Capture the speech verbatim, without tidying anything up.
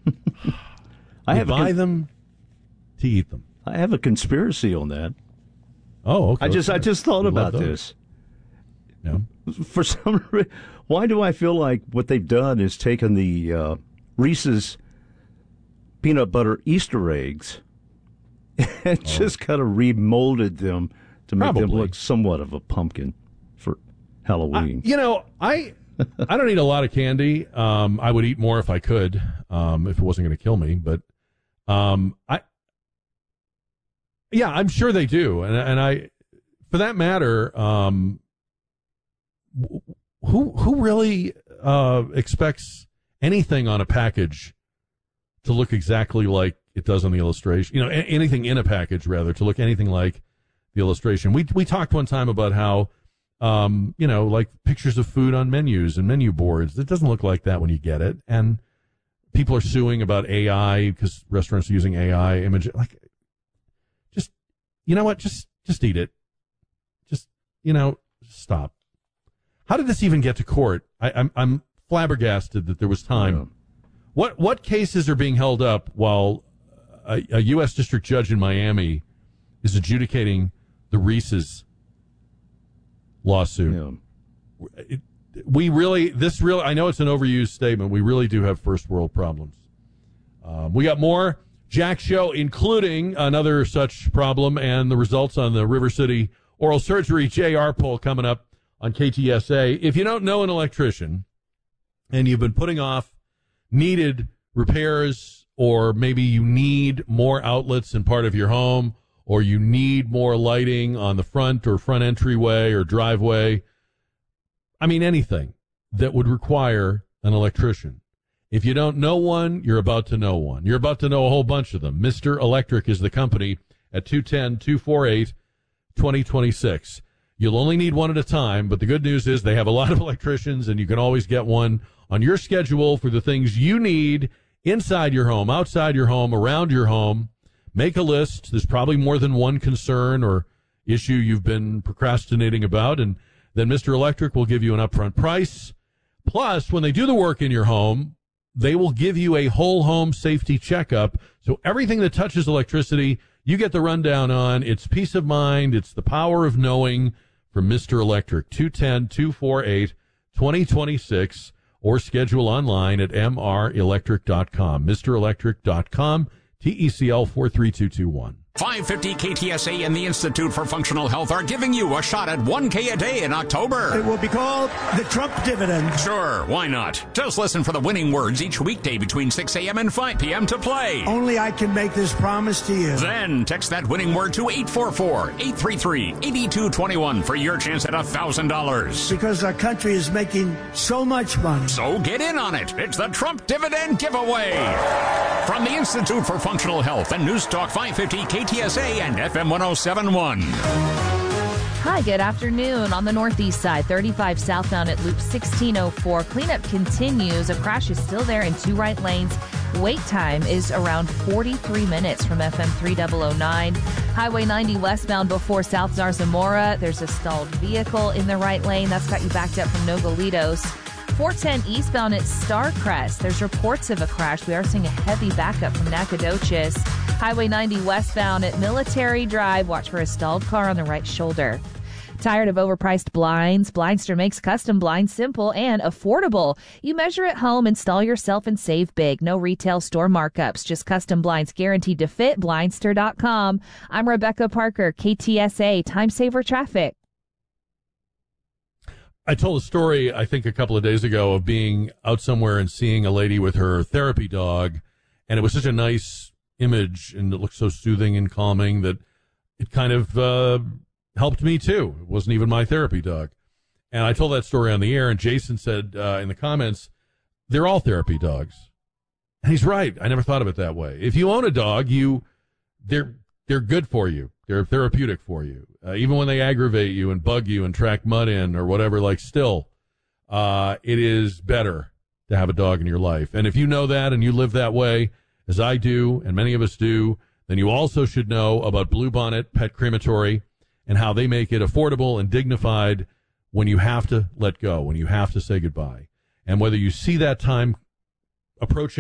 I have buy con- them to eat them. I have a conspiracy on that. Oh, okay. I just I just thought we about this. Yeah. For some reason, why do I feel like what they've done is taken the uh, Reese's peanut butter Easter eggs and oh. just kind of remolded them to make Probably. them look somewhat of a pumpkin for Halloween. I, you know, I I don't eat a lot of candy. Um, I would eat more if I could, um, if it wasn't going to kill me. But um, I, yeah, I'm sure they do, and and I, for that matter, um, who who really uh, expects anything on a package to look exactly like it does on the illustration? You know, a- anything in a package rather to look anything like the illustration. We we talked one time about how. Um, you know, like pictures of food on menus and menu boards. It doesn't look like that when you get it. And people are suing about A I because restaurants are using A I image. Like, just, you know what? Just, just eat it. Just, you know, stop. How did this even get to court? I, I'm, I'm flabbergasted that there was time. Yeah. What, what cases are being held up while a, a U S district judge in Miami is adjudicating the Reese's lawsuit? Yeah. It, we really, this really, I know it's an overused statement. We really do have first world problems. Um, we got more Jack Show, including another such problem and the results on the River City oral surgery J R poll coming up on K T S A. If you don't know an electrician and you've been putting off needed repairs, or maybe you need more outlets in part of your home, or you need more lighting on the front or front entryway or driveway. I mean, anything that would require an electrician. If you don't know one, you're about to know one. You're about to know a whole bunch of them. Mister Electric is the company at two one zero, two four eight, two zero two six. You'll only need one at a time, but the good news is they have a lot of electricians, and you can always get one on your schedule for the things you need inside your home, outside your home, around your home. Make a list. There's probably more than one concern or issue you've been procrastinating about, and then Mister Electric will give you an upfront price. Plus, when they do the work in your home, they will give you a whole home safety checkup. So everything that touches electricity, you get the rundown on. It's peace of mind. It's the power of knowing from Mister Electric. two one zero, two four eight, two zero two six, or schedule online at m r electric dot com. Mister Electric dot com. T E C L four three two two one. five fifty K T S A and the Institute for Functional Health are giving you a shot at one K a day in October. It will be called the Trump Dividend. Sure, why not? Just listen for the winning words each weekday between six a.m. and five p.m. to play. Only I can make this promise to you. Then text that winning word to eight four four, eight three three, eight two two one for your chance at one thousand dollars. Because our country is making so much money. So get in on it. It's the Trump Dividend Giveaway. From the Institute for Functional Health and News Talk five fifty K T S A and F M one oh seven point one. Hi, good afternoon. On the northeast side, thirty-five southbound at Loop sixteen oh four. Cleanup continues. A crash is still there in two right lanes. Wait time is around forty-three minutes from F M three thousand nine. Highway ninety westbound before South Zarzamora. There's a stalled vehicle in the right lane. That's got you backed up from Nogalitos. four ten eastbound at Starcrest. There's reports of a crash. We are seeing a heavy backup from Nacogdoches. Highway ninety westbound at Military Drive. Watch for a stalled car on the right shoulder. Tired of overpriced blinds? Blindster makes custom blinds simple and affordable. You measure at home, install yourself, and save big. No retail store markups, just custom blinds guaranteed to fit. Blindster dot com. I'm Rebecca Parker, K T S A, Time Saver Traffic. I told a story, I think, a couple of days ago of being out somewhere and seeing a lady with her therapy dog, and it was such a nice image, and it looked so soothing and calming that it kind of uh, helped me, too. It wasn't even my therapy dog. And I told that story on the air, and Jason said uh, in the comments, they're all therapy dogs. And he's right. I never thought of it that way. If you own a dog, you they're they're good for you. They're therapeutic for you. Uh, even when they aggravate you and bug you and track mud in or whatever, like still, uh, it is better to have a dog in your life. And if you know that and you live that way, as I do and many of us do, then you also should know about Bluebonnet Pet Crematory and how they make it affordable and dignified when you have to let go, when you have to say goodbye. And whether you see that time approaching